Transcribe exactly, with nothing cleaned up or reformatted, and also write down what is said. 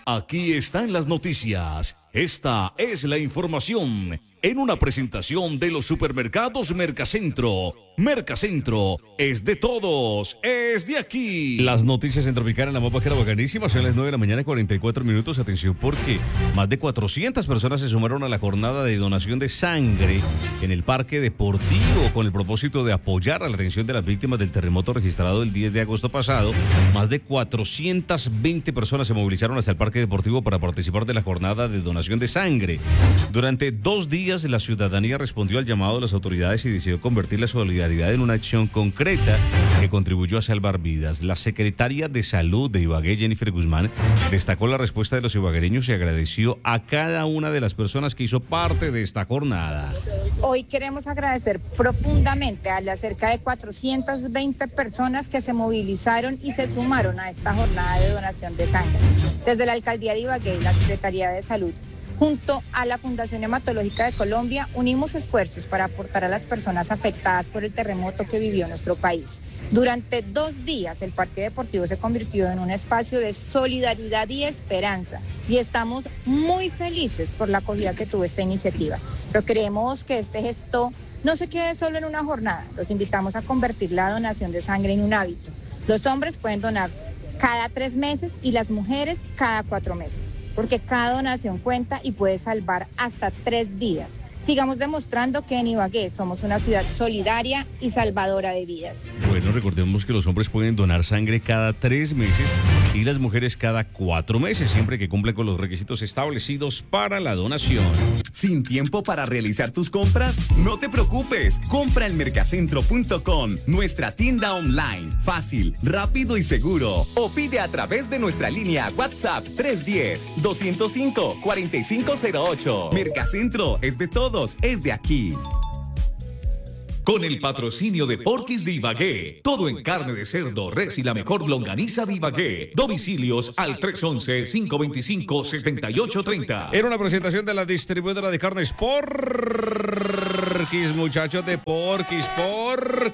Aquí están las noticias. Esta es la información en una presentación de los supermercados Mercacentro. Mercacentro es de todos, es de aquí. Las noticias en Tropicana, la más bajera bacanísima, son las nueve de la mañana, cuarenta y cuatro minutos. Atención, porque más de cuatrocientas personas se sumaron a la jornada de donación de sangre en el Parque Deportivo con el propósito de apoyar a la atención de las víctimas del terremoto registrado el diez de agosto pasado. Más de cuatrocientas veinte personas se movilizaron hasta el Parque Deportivo para participar de la jornada de donación de sangre. Durante dos días, la ciudadanía respondió al llamado de las autoridades y decidió convertir la solidaridad en una acción concreta que contribuyó a salvar vidas. La secretaria de Salud de Ibagué, Jennifer Guzmán, destacó la respuesta de los ibaguereños y agradeció a cada una de las personas que hizo parte de esta jornada. Hoy queremos agradecer profundamente a las cerca de cuatrocientas veinte personas que se movilizaron y se sumaron a esta jornada de donación de sangre. Desde la Alcaldía de Ibagué y la Secretaría de Salud, junto a la Fundación Hematológica de Colombia, unimos esfuerzos para aportar a las personas afectadas por el terremoto que vivió nuestro país. Durante dos días, el Parque Deportivo se convirtió en un espacio de solidaridad y esperanza, y estamos muy felices por la acogida que tuvo esta iniciativa. Pero queremos que este gesto no se quede solo en una jornada. Los invitamos a convertir la donación de sangre en un hábito. Los hombres pueden donar cada tres meses y las mujeres cada cuatro meses. Porque cada donación cuenta y puede salvar hasta tres vidas. Sigamos demostrando que en Ibagué somos una ciudad solidaria y salvadora de vidas. Bueno, recordemos que los hombres pueden donar sangre cada tres meses y las mujeres cada cuatro meses, siempre que cumplan con los requisitos establecidos para la donación. ¿Sin tiempo para realizar tus compras? No te preocupes, compra en mercacentro punto com, nuestra tienda online, fácil, rápido y seguro. O pide a través de nuestra línea WhatsApp tres uno cero, dos cero cinco, cuatro cinco cero ocho. Mercacentro es de todos, es de aquí. Con el patrocinio de Porquis de Ibagué. Todo en carne de cerdo, res y la mejor longaniza de Ibagué. Domicilios al tres once, cinco veinticinco, setenta y ocho treinta. Era una presentación de la distribuidora de carnes Porquis, muchachos de Porquis, Porquis.